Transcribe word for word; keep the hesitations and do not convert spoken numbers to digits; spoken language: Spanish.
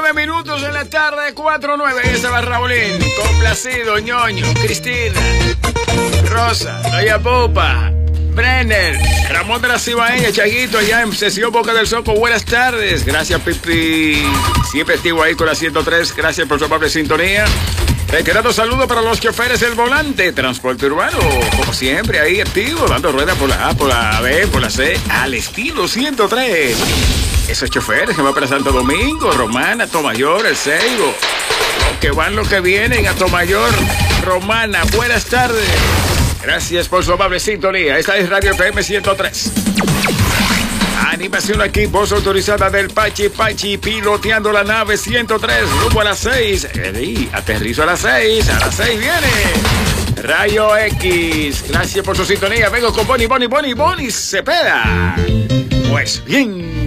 nueve minutos en la tarde, cuatro nueve. Ahí estaba Raulín, complacido, ñoño, Cristina, Rosa, Doña Pupa, Brenner, Ramón de la Cibaeña, Chaguito, allá en Sesión Boca del Soco. Buenas tardes. Gracias, Pipi. Siempre activo ahí con la ciento tres. Gracias por su amable sintonía. Reiterado saludo para los choferes del volante, transporte urbano, como siempre, ahí activo, dando rueda por la A, por la B, por la C, al estilo ciento tres. Esos choferes que van para Santo Domingo, Romana, Tomayor, El Seibo, los que van, los que vienen a Tomayor, Romana, buenas tardes. Gracias por su amable sintonía. Esta es Radio F M ciento tres. Animación aquí, voz autorizada del Pachi Pachi, piloteando la nave ciento tres, rumbo a las seis. Eddie, aterrizo a las seis, a las seis viene Rayo X. Gracias por su sintonía. Vengo con Bonnie, Bonnie, Bonnie, Bonnie Cepeda. Pues bien.